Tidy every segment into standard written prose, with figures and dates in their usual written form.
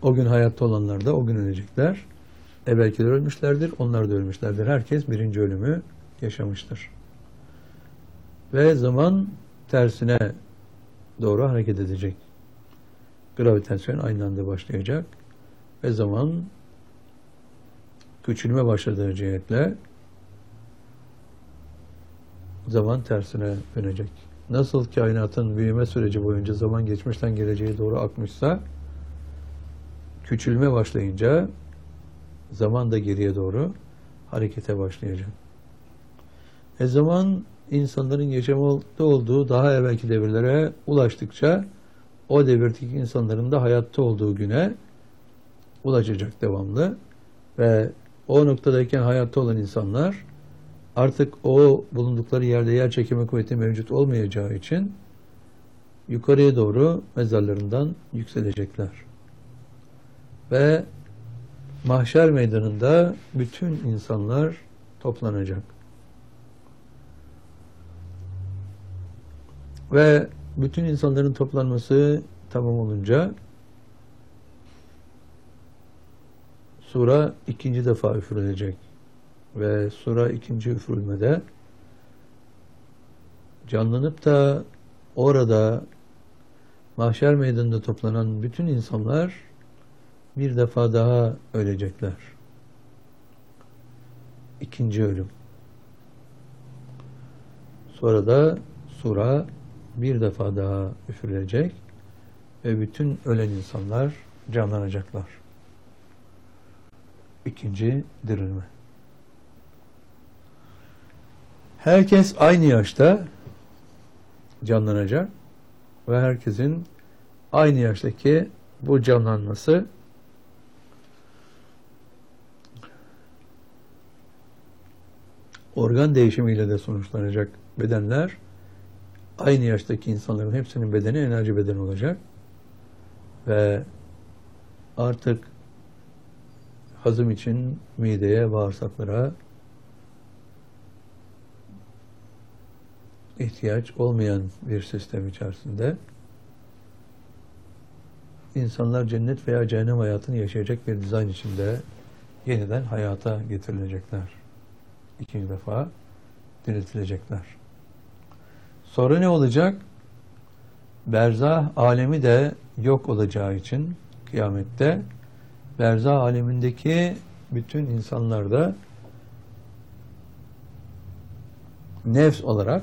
O gün hayatta olanlar da o gün ölecekler. Evvelkiler ölmüşlerdir, onlar da ölmüşlerdir. Herkes birinci ölümü yaşamıştır. Ve zaman tersine doğru hareket edecek. Gravitasyon aynı anda başlayacak. Ve zaman küçülme başladığı cihetle zaman tersine dönecek. Nasıl kainatın büyüme süreci boyunca zaman geçmişten geleceğe doğru akmışsa, küçülme başlayınca zaman da geriye doğru harekete başlayacak. Zaman insanların yaşamakta olduğu daha evvelki devirlere ulaştıkça o devirdeki insanların da hayatta olduğu güne ulaşacak devamlı ve o noktadayken hayatta olan insanlar artık o bulundukları yerde yer çekimi kuvveti mevcut olmayacağı için yukarıya doğru mezarlarından yükselecekler. Ve mahşer meydanında bütün insanlar toplanacak. Ve bütün insanların toplanması tamam olunca sura ikinci defa üfürülecek. Ve sura ikinci üfürülmede canlanıp da orada mahşer meydanında toplanan bütün insanlar bir defa daha ölecekler. İkinci ölüm. Sonra da sura bir defa daha üfürülecek ve bütün ölen insanlar canlanacaklar. İkinci dirilme. Herkes aynı yaşta canlanacak ve herkesin aynı yaştaki bu canlanması organ değişimiyle de sonuçlanacak. Bedenler aynı yaştaki insanların hepsinin bedeni enerji bedeni olacak ve artık hazım için mideye, bağırsaklara ihtiyaç olmayan bir sistem içerisinde insanlar cennet veya cehennem hayatını yaşayacak bir dizayn içinde yeniden hayata getirilecekler. İkinci defa diriltilecekler. Sonra ne olacak? Berzah alemi de yok olacağı için kıyamette berzah alemindeki bütün insanlar da nefs olarak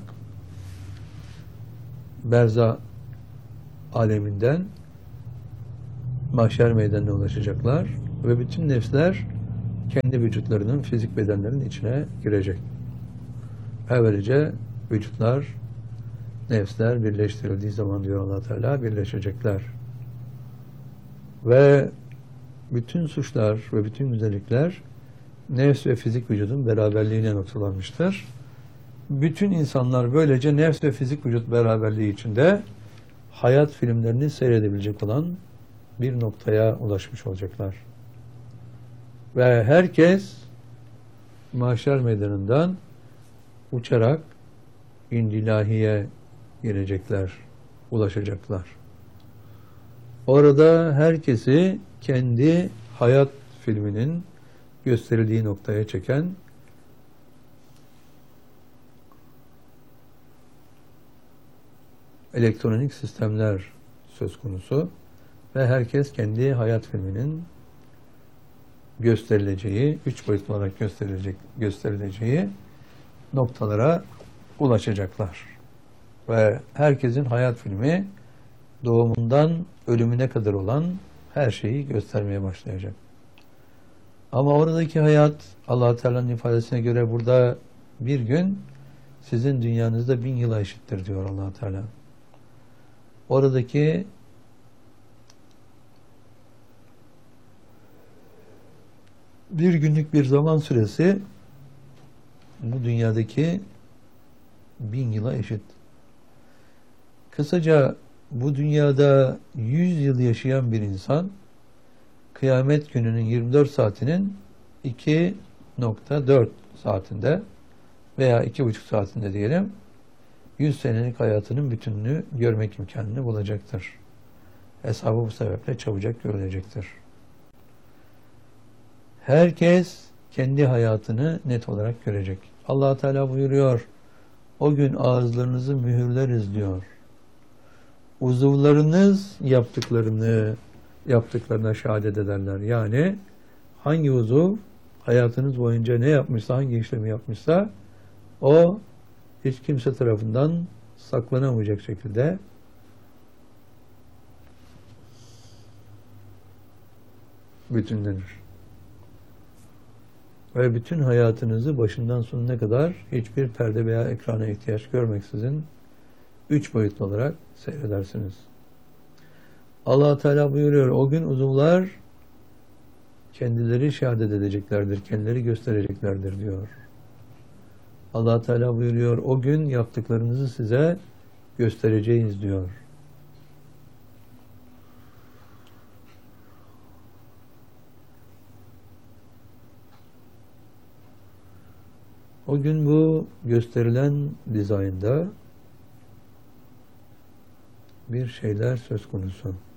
berzah aleminden mahşer meydanına ulaşacaklar ve bütün nefsler kendi vücutlarının, fizik bedenlerinin içine girecek. Böylece vücutlar, nefsler birleştirildiği zaman diyor Allah Teala birleşecekler. Ve bütün suçlar ve bütün güzellikler nefs ve fizik vücudun beraberliğine noktalanmıştır. Bütün insanlar böylece nefs ve fizik vücut beraberliği içinde hayat filmlerini seyredebilecek olan bir noktaya ulaşmış olacaklar. Ve herkes mahşer meydanından uçarak indilahiye gelecekler, ulaşacaklar. Orada herkesi kendi hayat filminin gösterildiği noktaya çeken elektronik sistemler söz konusu ve herkes kendi hayat filminin gösterileceği, 3 boyutlu olarak gösterileceği noktalara ulaşacaklar. Ve herkesin hayat filmi doğumundan ölümüne kadar olan her şeyi göstermeye başlayacak. Ama oradaki hayat Allah Teala'nın ifadesine göre burada bir gün sizin dünyanızda 1000 yıla eşittir diyor Allah Teala. Oradaki bir günlük bir zaman süresi bu dünyadaki 1000 yıla eşit. Kısaca bu dünyada 100 yıl yaşayan bir insan kıyamet gününün 24 saatinin 2,4 saatinde veya 2,5 saatinde diyelim 100 senelik hayatının bütününü görmek imkanını bulacaktır. Hesabı bu sebeple çabucak görülecektir. Herkes kendi hayatını net olarak görecek. Allah Teala buyuruyor, o gün ağızlarınızı mühürleriz diyor. Uzuvlarınız yaptıklarına şehadet ederler. Yani hangi uzuv hayatınız boyunca ne yapmışsa, hangi işlemi yapmışsa o hiç kimse tarafından saklanamayacak şekilde bütünlenir. Ve bütün hayatınızı başından sonuna kadar hiçbir perde veya ekrana ihtiyaç görmeksizin 3 boyutlu olarak seyredersiniz. Allah Teala buyuruyor, o gün uzuvlar kendileri şehadet edeceklerdir, kendileri göstereceklerdir diyor. Allah Teala buyuruyor, o gün yaptıklarınızı size göstereceğiz diyor. O gün bu gösterilen dizaynda bir şeyler söz konusu.